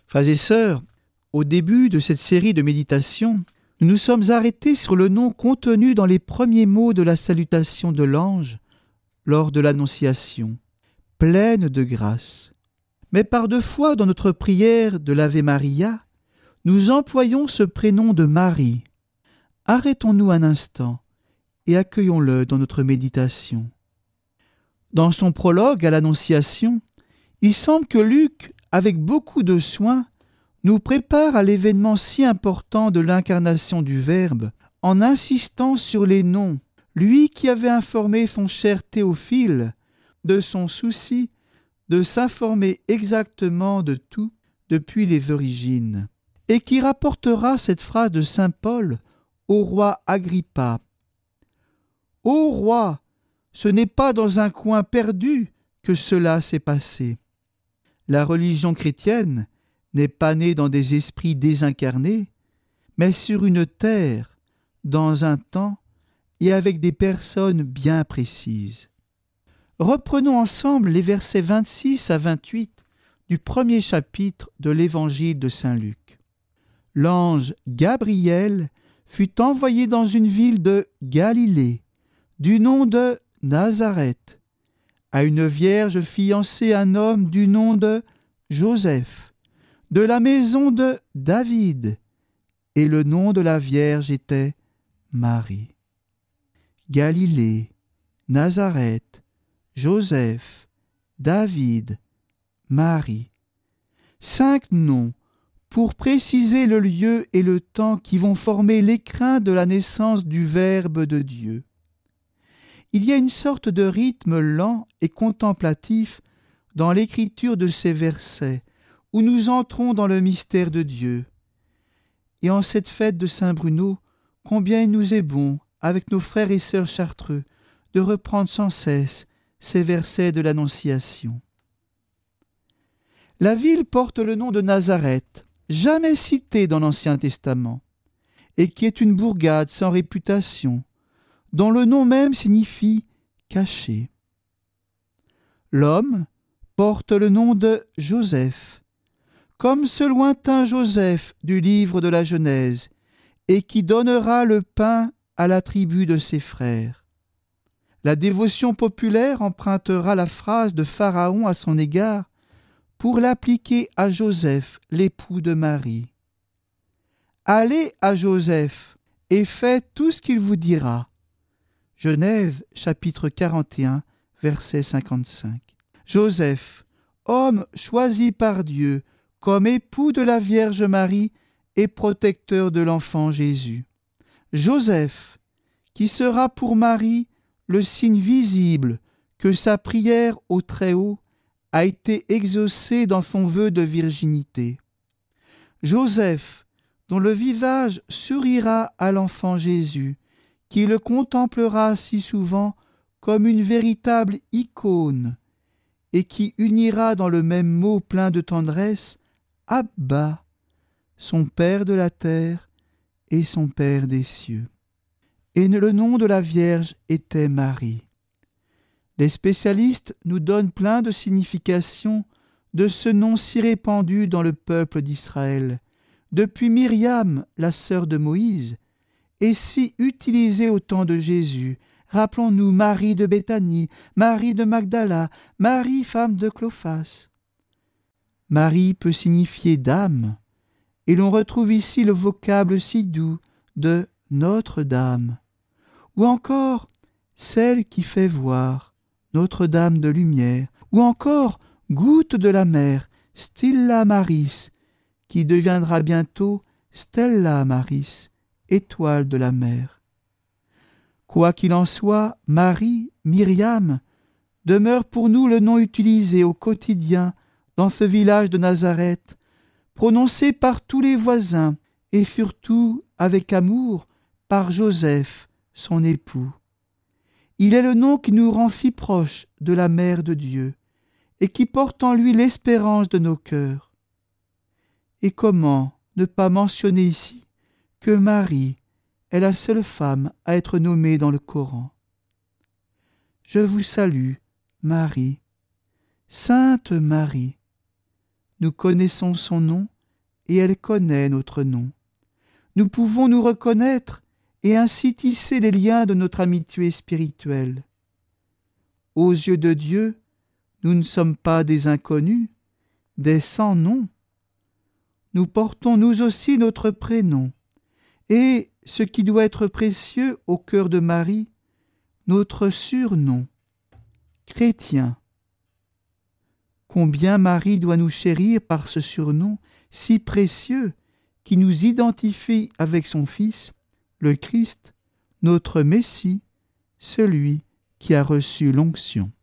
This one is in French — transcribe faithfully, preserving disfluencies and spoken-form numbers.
Frères et sœurs, au début de cette série de méditations, nous nous sommes arrêtés sur le nom contenu dans les premiers mots de la salutation de l'ange lors de l'Annonciation, pleine de grâce. Mais par deux fois dans notre prière de l'Ave Maria, nous employons ce prénom de Marie. Arrêtons-nous un instant et accueillons-le dans notre méditation. Dans son prologue à l'Annonciation, il semble que Luc, avec beaucoup de soin, nous prépare à l'événement si important de l'incarnation du Verbe en insistant sur les noms, lui qui avait informé son cher Théophile de son souci de s'informer exactement de tout depuis les origines, et qui rapportera cette phrase de saint Paul au roi Agrippa. « Ô roi, ce n'est pas dans un coin perdu que cela s'est passé. » La religion chrétienne n'est pas née dans des esprits désincarnés, mais sur une terre, dans un temps et avec des personnes bien précises. Reprenons ensemble les versets vingt-six à vingt-huit du premier chapitre de l'Évangile de saint Luc. L'ange Gabriel fut envoyé dans une ville de Galilée, du nom de Nazareth, à une vierge fiancée à un homme du nom de Joseph, de la maison de David, et le nom de la vierge était Marie. Galilée, Nazareth, Joseph, David, Marie. Cinq noms pour préciser le lieu et le temps qui vont former l'écrin de la naissance du Verbe de Dieu. Il y a une sorte de rythme lent et contemplatif dans l'écriture de ces versets, où nous entrons dans le mystère de Dieu. Et en cette fête de Saint Bruno, combien il nous est bon, avec nos frères et sœurs chartreux, de reprendre sans cesse ces versets de l'Annonciation. La ville porte le nom de Nazareth, jamais cité dans l'Ancien Testament, et qui est une bourgade sans réputation, dont le nom même signifie « caché ». L'homme porte le nom de Joseph, comme ce lointain Joseph du livre de la Genèse, et qui donnera le pain à la tribu de ses frères. La dévotion populaire empruntera la phrase de Pharaon à son égard pour l'appliquer à Joseph, l'époux de Marie. « Allez à Joseph et faites tout ce qu'il vous dira. » Genèse chapitre quarante et un, verset cinquante-cinq. Joseph, homme choisi par Dieu comme époux de la Vierge Marie et protecteur de l'enfant Jésus. Joseph, qui sera pour Marie le signe visible que sa prière au Très-Haut a été exaucée dans son vœu de virginité. Joseph, dont le visage sourira à l'enfant Jésus, qui le contemplera si souvent comme une véritable icône, et qui unira dans le même mot plein de tendresse Abba, son Père de la terre et son Père des cieux. Et le nom de la Vierge était Marie. Les spécialistes nous donnent plein de significations de ce nom si répandu dans le peuple d'Israël, depuis Myriam, la sœur de Moïse, et si utilisé au temps de Jésus. Rappelons-nous Marie de Béthanie, Marie de Magdala, Marie femme de Clophas. Marie peut signifier dame, et l'on retrouve ici le vocable si doux de Notre-Dame, ou encore celle qui fait voir, Notre-Dame de lumière, ou encore goutte de la mer, Stilla Maris, qui deviendra bientôt Stella Maris, étoile de la mer. Quoi qu'il en soit, Marie, Myriam, demeure pour nous le nom utilisé au quotidien dans ce village de Nazareth, prononcé par tous les voisins et surtout avec amour par Joseph, son époux. Il est le nom qui nous rend si proches de la Mère de Dieu et qui porte en lui l'espérance de nos cœurs. Et comment ne pas mentionner ici que Marie est la seule femme à être nommée dans le Coran. Je vous salue, Marie, Sainte Marie. Nous connaissons son nom et elle connaît notre nom. Nous pouvons nous reconnaître et ainsi tisser les liens de notre amitié spirituelle. Aux yeux de Dieu, nous ne sommes pas des inconnus, des sans nom. Nous portons nous aussi notre prénom, et, ce qui doit être précieux au cœur de Marie, notre surnom, chrétien. Combien Marie doit nous chérir par ce surnom si précieux qui nous identifie avec son Fils, le Christ, notre Messie, celui qui a reçu l'onction.